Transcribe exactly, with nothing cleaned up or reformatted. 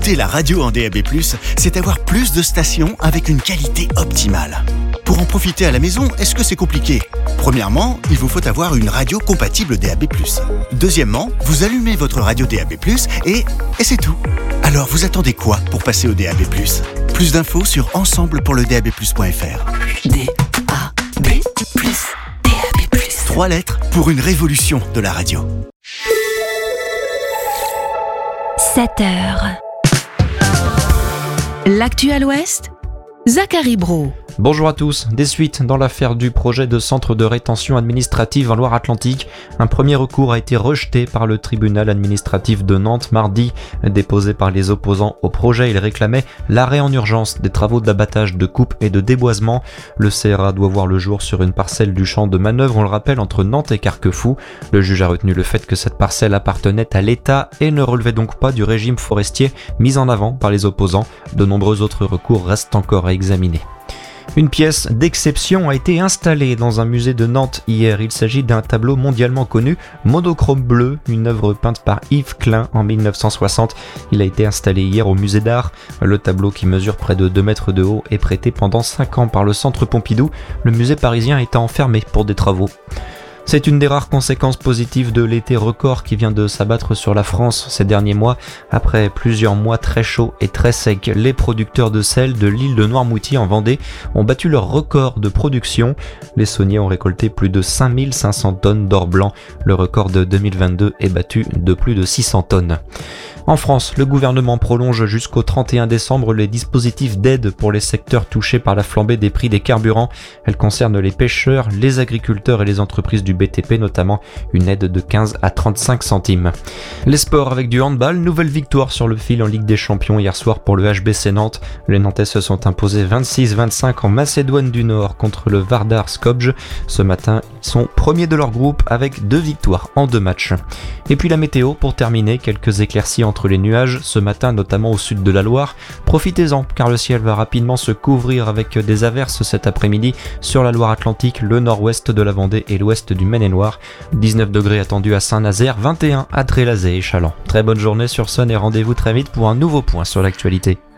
Écouter la radio en D A B plus, c'est avoir plus de stations avec une qualité optimale. Pour en profiter à la maison, est-ce que c'est compliqué ? Premièrement, il vous faut avoir une radio compatible D A B plus. Deuxièmement, vous allumez votre radio D A B plus et, et c'est tout. Alors vous attendez quoi pour passer au D A B plus ? Plus d'infos sur ensemble pour le D A B plus point F R. D A B plus, D A B plus. Trois lettres pour une révolution de la radio. sept heures. L'actu à l'Ouest, Zachary Brault. Bonjour à tous. Des suites dans l'affaire du projet de centre de rétention administrative en Loire-Atlantique. Un premier recours a été rejeté par le tribunal administratif de Nantes mardi. Déposé par les opposants au projet, il réclamait l'arrêt en urgence des travaux d'abattage, de coupe et de déboisement. Le C R A doit voir le jour sur une parcelle du champ de manœuvre, on le rappelle, entre Nantes et Carquefou. Le juge a retenu le fait que cette parcelle appartenait à l'État et ne relevait donc pas du régime forestier mis en avant par les opposants. De nombreux autres recours restent encore à examiner. Une pièce d'exception a été installée dans un musée de Nantes hier. Il s'agit d'un tableau mondialement connu, Monochrome bleu, une œuvre peinte par Yves Klein en dix-neuf cent soixante. Il a été installé hier au musée d'art. Le tableau, qui mesure près de deux mètres de haut, est prêté pendant cinq ans par le Centre Pompidou, le musée parisien étant fermé pour des travaux. C'est une des rares conséquences positives de l'été record qui vient de s'abattre sur la France ces derniers mois. Après plusieurs mois très chauds et très secs, les producteurs de sel de l'île de Noirmoutier en Vendée ont battu leur record de production. Les sauniers ont récolté plus de cinq mille cinq cents tonnes d'or blanc. Le record de deux mille vingt-deux est battu de plus de six cents tonnes. En France, le gouvernement prolonge jusqu'au trente et un décembre les dispositifs d'aide pour les secteurs touchés par la flambée des prix des carburants. Elle concerne les pêcheurs, les agriculteurs et les entreprises du B T P, notamment une aide de quinze à trente-cinq centimes. Les sports avec du handball, nouvelle victoire sur le fil en Ligue des Champions hier soir pour le H B C Nantes. Les Nantais se sont imposés vingt-six vingt-cinq en Macédoine du Nord contre le Vardar Skopje. Ce matin, ils sont premiers de leur groupe avec deux victoires en deux matchs. Et puis la météo pour terminer, quelques éclaircies entre les nuages ce matin, notamment au sud de la Loire. Profitez-en car le ciel va rapidement se couvrir avec des averses cet après-midi sur la Loire-Atlantique, le nord-ouest de la Vendée et l'ouest du Maine-et-Loire. dix-neuf degrés attendus à Saint-Nazaire, vingt et un à Trélazé et Chaland. Très bonne journée sur Sun et rendez-vous très vite pour un nouveau point sur l'actualité.